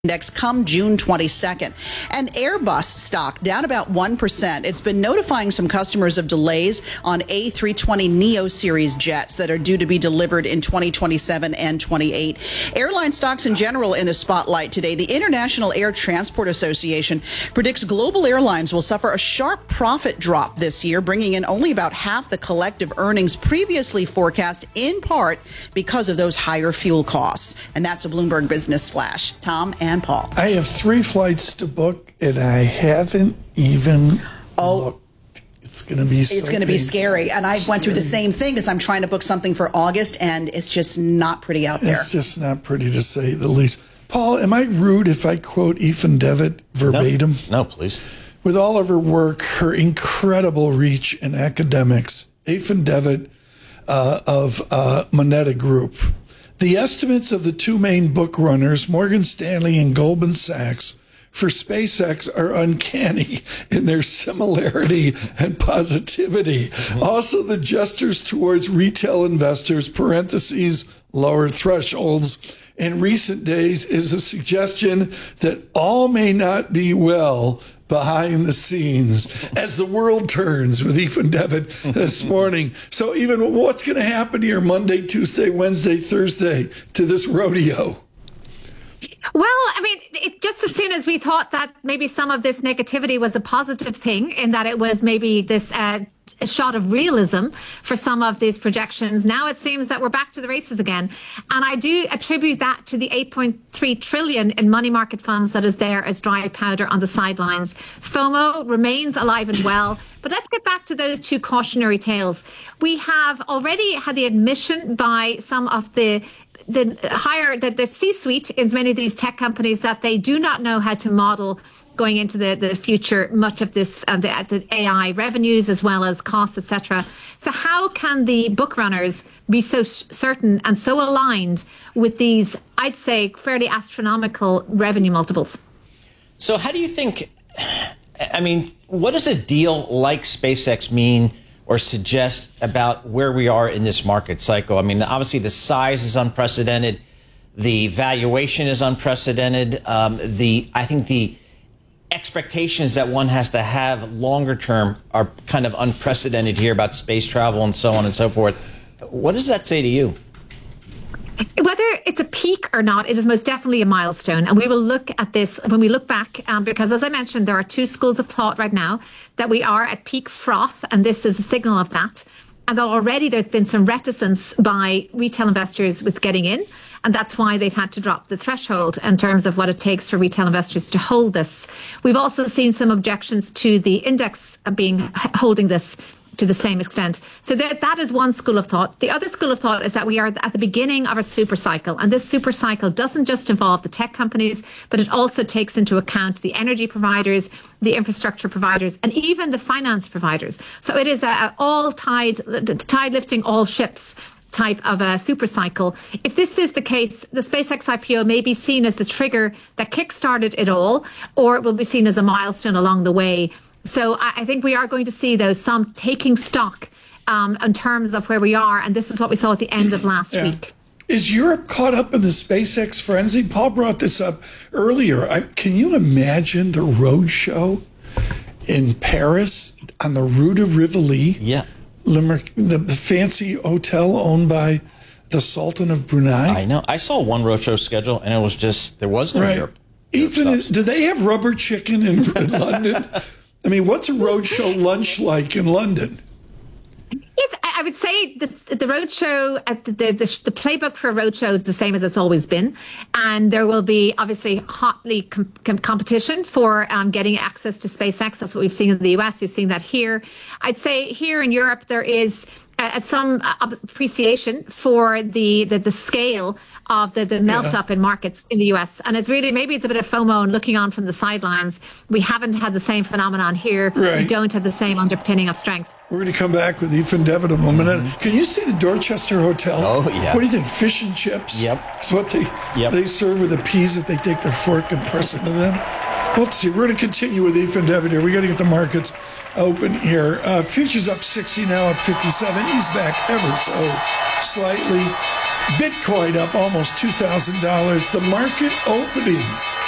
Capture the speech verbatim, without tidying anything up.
Index come June twenty-second. And Airbus stock down about one percent. It's been notifying some customers of delays on A three twenty neo series jets that are due to be delivered in twenty twenty-seven and twenty-eight. Airline stocks in general in the spotlight today. The International Air Transport Association predicts global airlines will suffer a sharp profit drop this year, bringing in only about half the collective earnings previously forecast, in part because of those higher fuel costs. And that's a Bloomberg Business Flash. Tom and And Paul. I have three flights to book, and I haven't even oh, looked. It's going to be so It's going to be scary. And I scary. went through the same thing as I'm trying to book something for August, and it's just not pretty out there. It's just not pretty, to say the least. Paul, am I rude if I quote Ethan Devitt verbatim? No, no, please. With all of her work, her incredible reach in academics, Ethan Devitt uh, of uh, Moneta Group. The estimates of the two main book runners, Morgan Stanley and Goldman Sachs, for SpaceX are uncanny in their similarity and positivity. Mm-hmm. Also, the gestures towards retail investors, parentheses, lower thresholds, in recent days is a suggestion that all may not be well behind the scenes as the world turns with Ethan Devitt this morning. So even what's going to happen here Monday, Tuesday, Wednesday, Thursday to this rodeo? Well, I mean, it, just as soon as we thought that maybe some of this negativity was a positive thing, in that it was maybe this uh, a shot of realism for some of these projections, now it seems that we're back to the races again. And I do attribute that to the eight point three trillion in money market funds that is there as dry powder on the sidelines. FOMO remains alive and well. But let's get back to those two cautionary tales. We have already had the admission by some of the the higher, the, the C-suite in many of these tech companies that they do not know how to model going into the, the future much of this, uh, the, the A I revenues as well as costs, et cetera. So how can the book runners be so certain and so aligned with these, I'd say, fairly astronomical revenue multiples? So how do you think, I mean, what does a deal like SpaceX mean or suggest about where we are in this market cycle? I mean, obviously the size is unprecedented. The valuation is unprecedented. Um, the I think the expectations that one has to have longer term are kind of unprecedented here about space travel and so on and so forth. What does that say to you? Whether it's a peak or not, it is most definitely a milestone. And we will look at this when we look back, um, because as I mentioned, there are two schools of thought right now that we are at peak froth, and this is a signal of that. And that already there's been some reticence by retail investors with getting in. And that's why they've had to drop the threshold in terms of what it takes for retail investors to hold this. We've also seen some objections to the index being holding this to the same extent. So that, that is one school of thought. The other school of thought is that we are at the beginning of a super cycle. And this super cycle doesn't just involve the tech companies, but it also takes into account the energy providers, the infrastructure providers, and even the finance providers. So it is a, a all tide, tide lifting all ships type of a super cycle. If this is the case, the SpaceX I P O may be seen as the trigger that kickstarted it all, or it will be seen as a milestone along the way. So I think we are going to see, though, some taking stock um, in terms of where we are. And this is what we saw at the end of last yeah. week. Is Europe caught up in the SpaceX frenzy? Paul brought this up earlier. I, can you imagine the road show in Paris on the Rue de Rivoli? Yeah. The, the fancy hotel owned by the Sultan of Brunei? I know. I saw one roadshow schedule, and it was just, there was no right. Europe. Even is, do they have rubber chicken in, in London? I mean, what's a roadshow lunch like in London? It's, I would say the, the roadshow, the, the, the playbook for a roadshow is the same as it's always been. And there will be obviously hotly com- com- competition for um, getting access to SpaceX. That's what we've seen in the U S. We've seen that here. I'd say here in Europe, there is uh, some uh, appreciation for the, the, the scale of the, the melt up yeah. in markets in the U S. And it's really, maybe it's a bit of FOMO and looking on from the sidelines. We haven't had the same phenomenon here. Right. We don't have the same underpinning of strength. We're going to come back with Ethan Devitt in a moment. Mm-hmm. Can you see the Dorchester Hotel? Oh, yeah. What do you think? Fish and chips? Yep. It's what they yep. they serve with the peas that they take their fork and press into them. We'll have to see. We're going to continue with Ethan Devitt here. We got to get the markets open here. Uh, futures up sixty now at fifty-seven. He's back ever so slightly. Bitcoin up almost two thousand dollars. The market opening